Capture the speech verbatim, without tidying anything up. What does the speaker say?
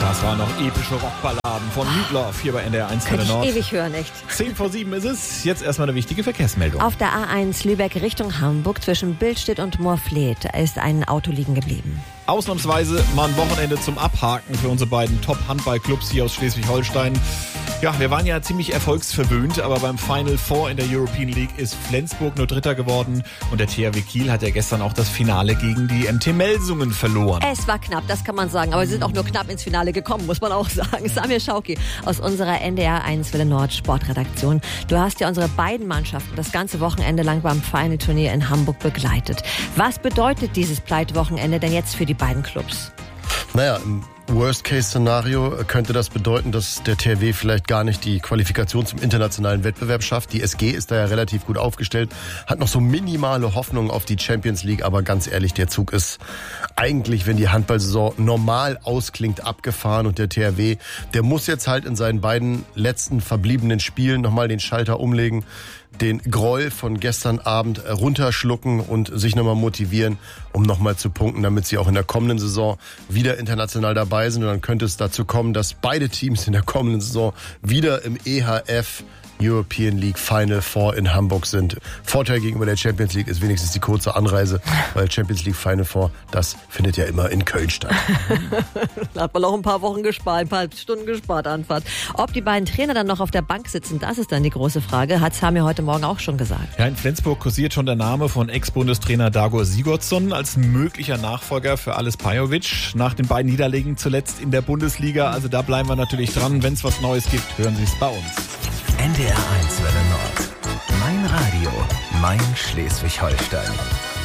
Das waren noch epische Rockballaden von Meatloaf hier bei N D R eins Welle Könnte ich Nord. ewig hören, echt. Zehn vor sieben ist es. Jetzt erstmal eine wichtige Verkehrsmeldung. Auf der A eins Lübeck Richtung Hamburg zwischen Billstedt und Moorfleet ist ein Auto liegen geblieben. Ausnahmsweise mal ein Wochenende zum Abhaken für unsere beiden Top-Handball-Clubs hier aus Schleswig-Holstein. Ja, wir waren ja ziemlich erfolgsverwöhnt, aber beim Final Four in der European League ist Flensburg nur Dritter geworden und der T H W Kiel hat ja gestern auch das Finale gegen die M T Melsungen verloren. Es war knapp, das kann man sagen, aber sie sind auch nur knapp ins Finale gekommen, muss man auch sagen. Samir Schauki aus unserer N D R eins Welle Nord Sportredaktion. Du hast ja unsere beiden Mannschaften das ganze Wochenende lang beim Final-Turnier in Hamburg begleitet. Was bedeutet dieses Pleitewochenende denn jetzt für die beiden Clubs? Naja, im Worst-Case-Szenario könnte das bedeuten, dass der T H W vielleicht gar nicht die Qualifikation zum internationalen Wettbewerb schafft. Die S G ist da ja relativ gut aufgestellt, hat noch so minimale Hoffnung auf die Champions League, aber ganz ehrlich, der Zug ist eigentlich, wenn die Handballsaison normal ausklingt, abgefahren und der T H W, der muss jetzt halt in seinen beiden letzten verbliebenen Spielen nochmal den Schalter umlegen, den Groll von gestern Abend runterschlucken und sich nochmal motivieren, um nochmal zu punkten, damit sie auch in der kommenden Saison wieder international dabei sind. Und dann könnte es dazu kommen, dass beide Teams in der kommenden Saison wieder im E H F European League Final Four in Hamburg sind. Vorteil gegenüber der Champions League ist wenigstens die kurze Anreise, weil Champions League Final Four, das findet ja immer in Köln statt. Da hat man noch ein paar Wochen gespart, ein paar Stunden gespart Anfahrt. Ob die beiden Trainer dann noch auf der Bank sitzen, das ist dann die große Frage, hat Samir heute Morgen auch schon gesagt. Ja, in Flensburg kursiert schon der Name von Ex-Bundestrainer Dagor Sigurdsson als möglicher Nachfolger für Ales Pajovic. Nach den beiden Niederlagen zuletzt in der Bundesliga, also da bleiben wir natürlich dran. Wenn es was Neues gibt, hören Sie es bei uns. N D R eins Welle Nord. Mein Radio, mein Schleswig-Holstein.